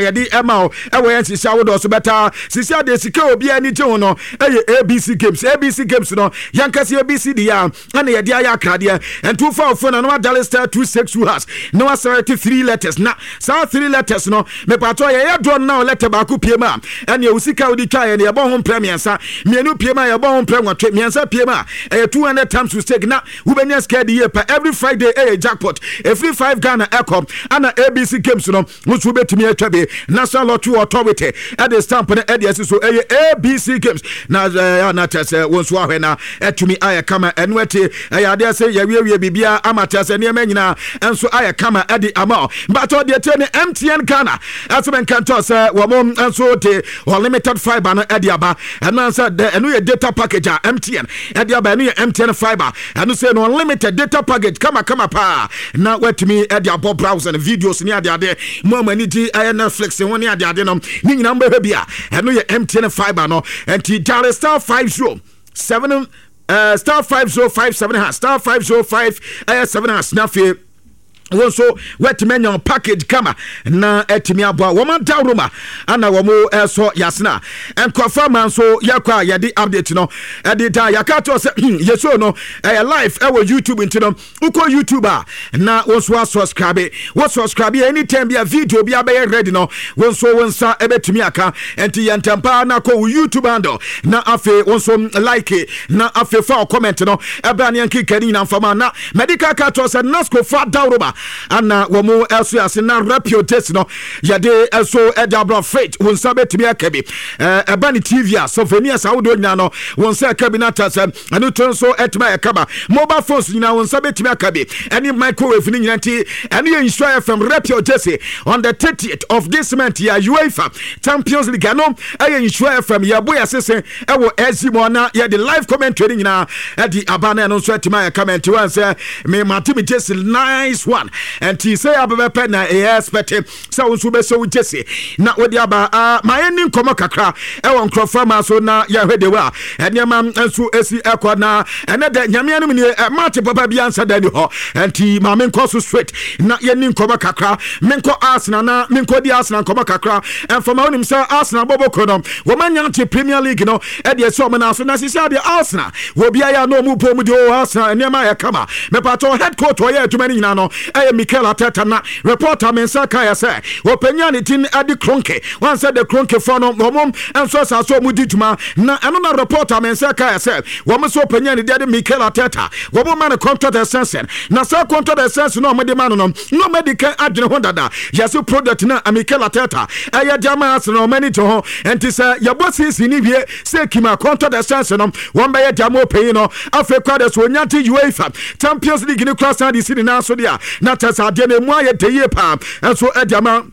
yɛde ɛma o ɛwɔ yɛn sisia wo dɔso bɛta sisia de sika obi ani gye ho no ɛyɛ ABC Games no yankasi ABC di ya ana yɛde ayɛ akradeɛ ɛntu fa ofo na no adale star 262 has no assertive 3 letters na saa 3 letters no me pato yɛyɛ draw na letter ba ko pie ma ɛne usika odi twa yɛ ne yɛbɔ ho premiersa mienu pie ma yɛbɔ ho premiersa miensa pie ma 200 times to stake na wubenya scared year per every Friday jackpot every 5 Ghana echo ana ABC Games no musu betumi atwabe National Lottery Authority at the stamp na EDS so ABC Games na na tese wonso ahwe na etumi aye kama enwete ade se yawie bibia amatese ne manyina enso aye kama ade ama but the tene MTN Ghana asem kanto se wo mom enso te unlimited fiber no ade aba eno se eno ye data package a MTN ade aba eno ye MTN fiber eno se no unlimited data package kama pa na wetumi ade abo browser and videos ni ade mo mani di Netflix ho ni ade no ni nyina mbe bia eno ye MTN fiber no enti dial star 507 star 5057 has star 505 7 has na fe wonso wetmenya package kama na etimi aboa wo man dawroma ana wo mo eso yasna enkofa man so yakwa yedi update no edita yakato se yeso no live YouTube intino uko YouTuber na wonso subscribe anytime bia video bia be ready no wonso wonsa ebetimi aka enti yantampa na ko YouTube ando na afe wonso like na afe fa comment no ebra ne yankikani na mfama na medical kato se nasco fa dawroma ana womu eso yase na reputation no yade eso edabro freight wonsa betimi akabi ebani TV a souvenirs awdo nyina no wonsa akabi na tase anu tonso etima yakaba mobile phones nyina wonsa betimi akabi any microwave ni nyina ti any insure from reputation on the 30th of this month ya UEFA Champions League no insure from ya boy asese ewo ezimo na ya the live commentary nyina edi abana no so etima yakaba enti wan say me matimi just nice one and he say abebepe na expect say wonso be so jesse na wodi aba my ending komo kakra e won crofra ma so na ya hwedewa enema nso esi ekwa na ene de nyame anum ni match papa bi ansa dani ho and he ma men so straight na yenin komo kakra menko Arsenal na menko di Arsenal komo kakra and for my own say Arsenal boboko no wo manya te Premier League no e de so na so na sisi de Arsenal wo bia ya no mu pom di Arsenal enema ya kama me pato head coach wo ya tumani nyina no Mikel Arteta na reporter mensa kaya say openya ni tin adi Kronke one said the Kronke for no mom enso sa so mu dituma na eno na reporter mensa kaya say wo mo so openya ni de Mikel Arteta wo mo man contract extension na sa contract extension no mo de man no medical adwene ho dada yaso product na Mikel Arteta aya jama Arsenal manager ho enti say ya boss ni wie say kima contract extension no won be ya jama openya no Africa da so nyante UEFA Champions League ni cross and city na so dia na ade na mu aye teye pa enso ediama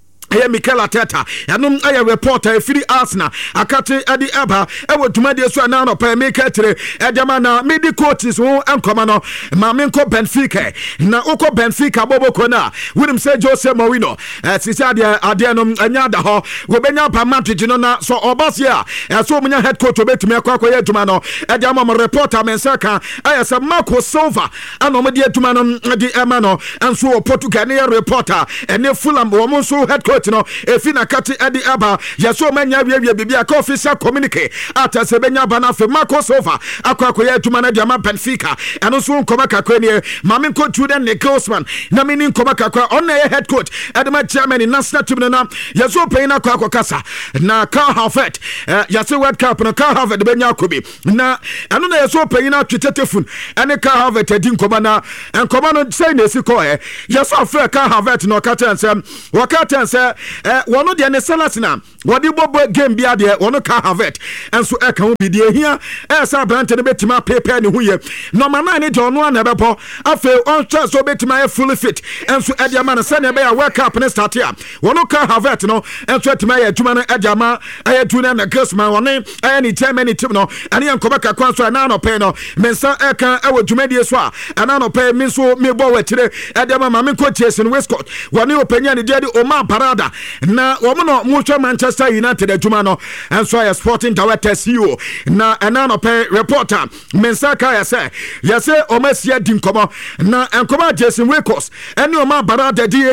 Mikel Arteta anum aye reporter free Arsenal akate ade aba ewo tumade so na no pa make tire ediama na midi coaches ho enkoma no ma menko Benfica na uko Benfica boboko na winim say Jose Mourinho sisi ade no anya da ho we benya pa Madrid no na so obase a so munya head coach obetumi akwakoye aduma no ediama mo reporter mensaka aye se Marco Silva anom de aduma no de ema no enso Portugal ne reporter ene Fulham wo mo so head coach no efina kati adi aba yaso manya wiewia bibia ka official communique ata se benya bana fe Marco Silva akwakoye aduma na dia ma Benfica eno so nkoma kakwa ne mame coach den Nicholsman na mini nkoma kakwa on na head coach adama Germany national team na yaso payina kwa kasa na Karl Havertz yaso World Cup na Karl Havertz benya akobi na eno na yaso payina twetefun ene Karl Havertz adi nkoma na nkoma no say na esi ko yaso afre Karl Havertz no wakatense wono de ne Salasina wodi bobo game bia de wono Karl Havertz enso eka ho bidie hia sa brante ne betima pepe ne huye no mama ne de ono na bebo afi on chance so betima fully fit enso ediama na sene be ya World Cup ne start ya wono Karl Havertz no enso etima ya aduma no ediama ayatu na Griezmann woni any team no ane yankoba kakwa so na no pe no mensa eka ewo dwumadi so a na no pe mi so me bo watire ediama ma me ko Chelsea Westcott woni openya ne de Omar Parada na womo mucho Manchester United aduma no enso ya sporting director CEO na no pe reporter mensaka ya say omasia dinkomo na enkoba Jason Wekos ene Omar Parada di